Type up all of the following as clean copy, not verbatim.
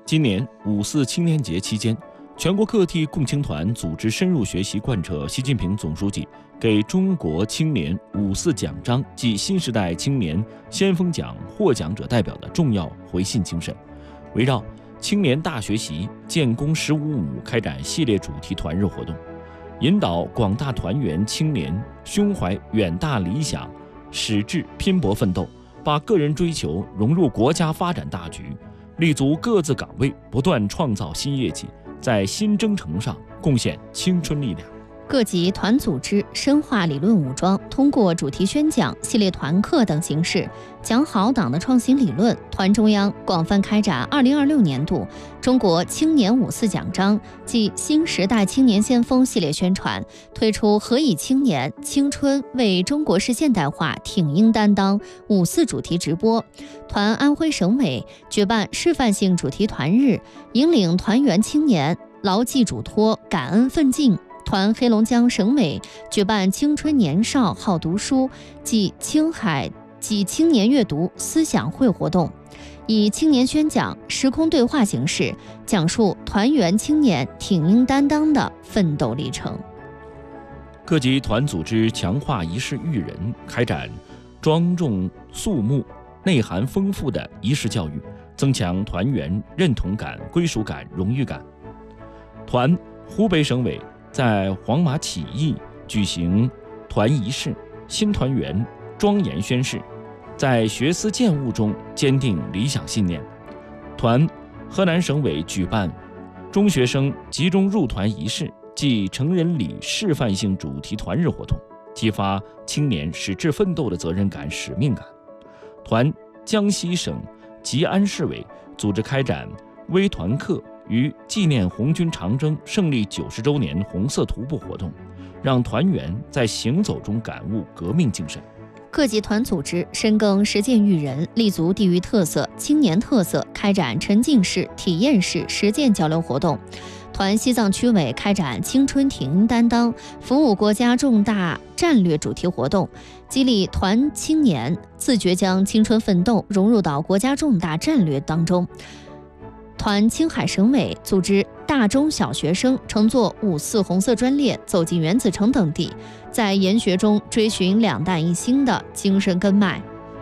今年5·4青年节期间，全国各地共青团组织深入学习贯彻习近平总书记给中国青年5·4奖章暨新时代青年先锋奖获奖者代表的重要回信精神，围绕青年大学习建功15·5开展系列主题团日活动，引导广大团员青年胸怀远大理想，矢志拼搏奋斗，把个人追求融入国家发展大局，立足各自岗位，不断创造新业绩，在新征程上贡献青春力量。 各级团组织深化理论武装，通过主题宣讲、系列团课等形式讲好党的创新理论。团中央广泛开展2026年度中国青年5·4奖章暨新时代青年先锋系列宣传，推出何以青年青春为中国式现代化挺膺担当5·4主题直播。团安徽省委举办示范性主题团日，引领团员青年牢记嘱托、感恩奋进。团黑龙江省委举办青春年少好读书暨青海及青年阅读思想会活动，以青年宣讲、时空对话形式讲述团员青年挺膺担当的奋斗历程。 各级团组织强化仪式育人，开展庄重肃穆、内涵丰富的仪式教育，增强团员认同感、归属感、荣誉感。团湖北省委在黄马起义举行团仪式，新团员庄严宣誓，在学思践悟中坚定理想信念。团河南省委举办中学生集中入团仪式暨成人礼示范性主题团日活动，激发青年矢志奋斗的责任感、使命感。团江西省吉安市委组织开展微团课于纪念红军长征胜利90周年红色徒步活动，让团员在行走中感悟革命精神。 各级团组织深耕实践育人，立足地域特色、青年特色，开展沉浸式、体验式实践交流活动。团西藏区委开展青春挺膺担当、服务国家重大战略主题活动，激励团青年自觉将青春奋斗融入到国家重大战略当中。团青海省委组织大中小学生乘坐5·4红色专列走进原子城等地，在研学中追寻两弹一星的精神根脉。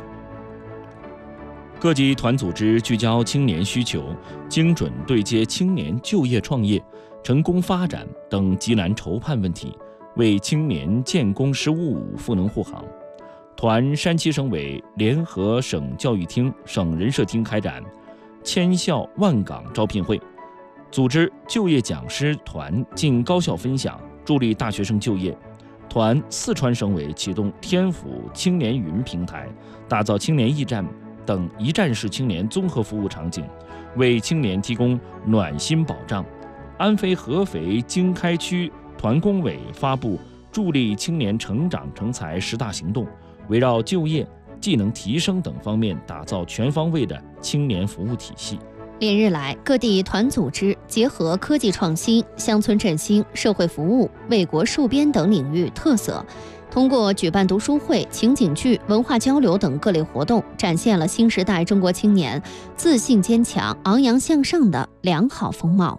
各级团组织聚焦青年需求，精准对接青年就业创业、成功发展等急难愁盼问题，为青年建功15·5赋能护航。团山西省委联合省教育厅、省人社厅开展千校万岗招聘会，组织就业讲师团进高校分享，助力大学生就业。团四川省委启动天府青年云平台，打造青年驿站等一站式青年综合服务场景，为青年提供暖心保障。安徽合肥经开区团工委发布助力青年成长成才10大行动，围绕就业、技能提升等方面打造全方位的青年服务体系。 连日来，各地团组织结合科技创新、乡村振兴、社会服务、为国戍边等领域特色，通过举办读书会、情景剧、文化交流等各类活动，展现了新时代中国青年自信坚强、昂扬向上的良好风貌。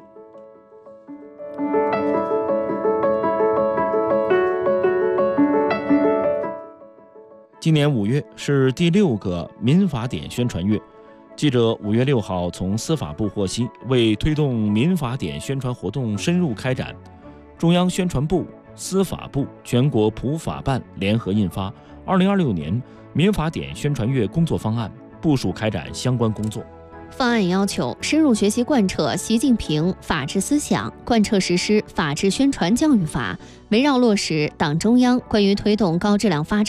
今年5月是第6个民法典宣传月。记者5月6号从司法部获悉，为推动民法典宣传活动深入开展，中央宣传部、司法部、全国普法办联合印发2026年民法典宣传月工作方案，部署开展相关工作。 方案要求深入学习贯彻习近平法治思想，贯彻实施法治宣传教育法，围绕落实党中央关于推动高质量发展